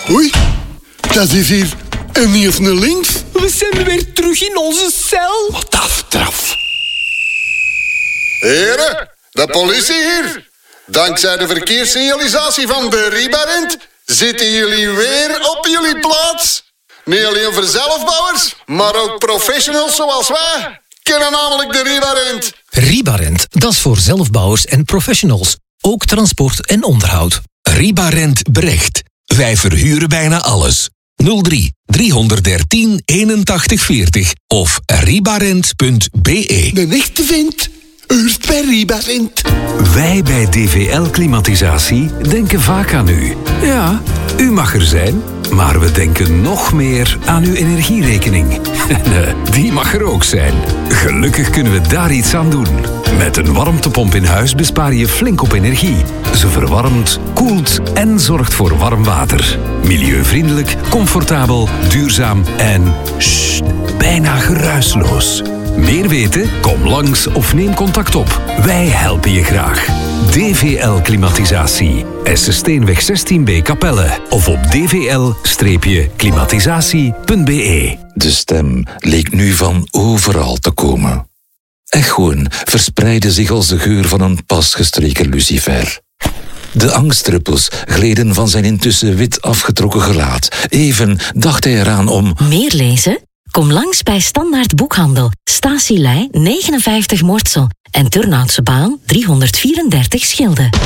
Oei, dat is hier en niet of een links. We zijn weer terug in onze cel. Wat aftraf. Heren, de politie hier. Dankzij de verkeerssignalisatie van de Ribarent zitten jullie weer op jullie plaats. Niet alleen voor zelfbouwers, maar ook professionals zoals wij kennen namelijk de Ribarent. Ribarent, dat is voor zelfbouwers en professionals. Ook transport en onderhoud. Ribarent Brecht. Wij verhuren bijna alles. 03 313 81 40 of ribarent.be. Een echte vent. Huurt bij Ribarent. Wij bij DVL Klimatisatie denken vaak aan u. Ja, u mag er zijn, maar we denken nog meer aan uw energierekening. En die mag er ook zijn. Gelukkig kunnen we daar iets aan doen. Met een warmtepomp in huis bespaar je flink op energie. Ze verwarmt, koelt en zorgt voor warm water. Milieuvriendelijk, comfortabel, duurzaam en bijna geruisloos. Meer weten? Kom langs of neem contact op. Wij helpen je graag. DVL Klimatisatie. Essesteenweg 16B Capelle. Of op dvl-klimatisatie.be. De stem leek nu van overal te komen. Echoen verspreidde zich als de geur van een pas gestreken lucifer. De angstdruppels gleden van zijn intussen wit afgetrokken gelaat. Even dacht hij eraan om... Meer lezen? Kom langs bij Standaard Boekhandel. Statielei 59 Mortsel. En Turnhoutse Baan 334 Schilde.